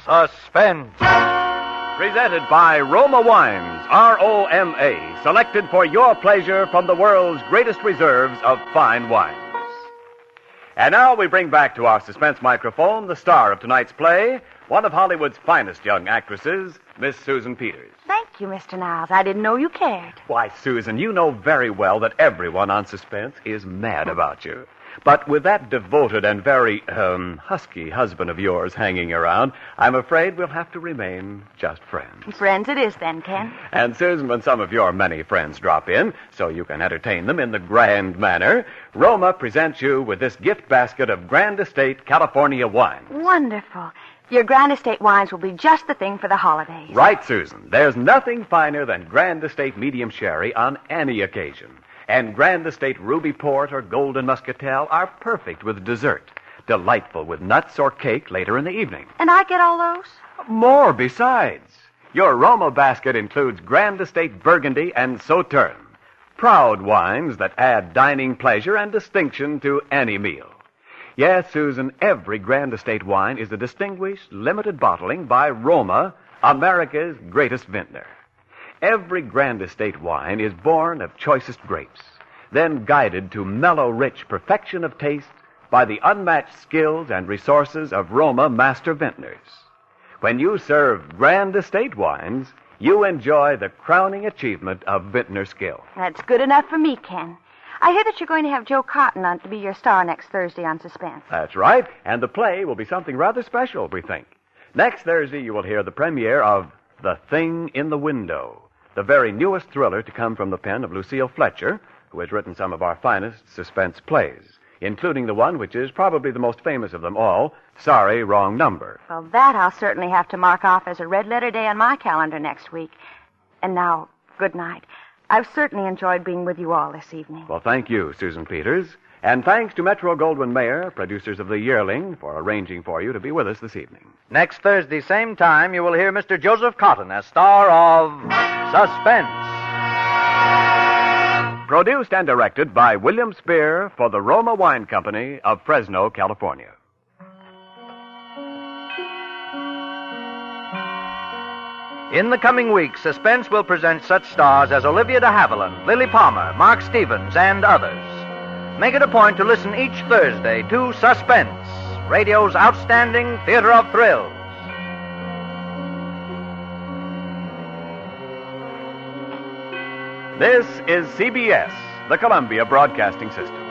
Suspense. Presented by Roma Wines, R-O-M-A, selected for your pleasure from the world's greatest reserves of fine wines. And now we bring back to our suspense microphone the star of tonight's play, one of Hollywood's finest young actresses, Miss Susan Peters. Thank you, Mr. Niles. I didn't know you cared. Why, Susan, you know very well that everyone on Suspense is mad about you. But with that devoted and very, husky husband of yours hanging around, I'm afraid we'll have to remain just friends. Friends it is then, Ken. And, Susan, when some of your many friends drop in, so you can entertain them in the grand manner, Roma presents you with this gift basket of Grand Estate California wines. Wonderful. Your Grand Estate wines will be just the thing for the holidays. Right, Susan. There's nothing finer than Grand Estate Medium Sherry on any occasion. And Grand Estate Ruby Port or Golden Muscatel are perfect with dessert. Delightful with nuts or cake later in the evening. And I get all those? More besides. Your Roma basket includes Grand Estate Burgundy and Sauterne. Proud wines that add dining pleasure and distinction to any meal. Yes, Susan, every Grand Estate wine is a distinguished, limited bottling by Roma, America's greatest vintner. Every Grand Estate wine is born of choicest grapes, then guided to mellow, rich perfection of taste by the unmatched skills and resources of Roma master vintners. When you serve Grand Estate wines, you enjoy the crowning achievement of vintner skill. That's good enough for me, Ken. I hear that you're going to have Joe Cotton on to be your star next Thursday on Suspense. That's right, and the play will be something rather special, we think. Next Thursday, you will hear the premiere of The Thing in the Window, the very newest thriller to come from the pen of Lucille Fletcher, who has written some of our finest suspense plays, including the one which is probably the most famous of them all, Sorry, Wrong Number. Well, that I'll certainly have to mark off as a red-letter day on my calendar next week. And now, good night. I've certainly enjoyed being with you all this evening. Well, thank you, Susan Peters. And thanks to Metro-Goldwyn-Mayer, producers of The Yearling, for arranging for you to be with us this evening. Next Thursday, same time, you will hear Mr. Joseph Cotton as star of Suspense. Produced and directed by William Spear for the Roma Wine Company of Fresno, California. In the coming weeks, Suspense will present such stars as Olivia de Havilland, Lily Palmer, Mark Stevens, and others. Make it a point to listen each Thursday to Suspense, radio's outstanding theater of thrills. This is CBS, the Columbia Broadcasting System.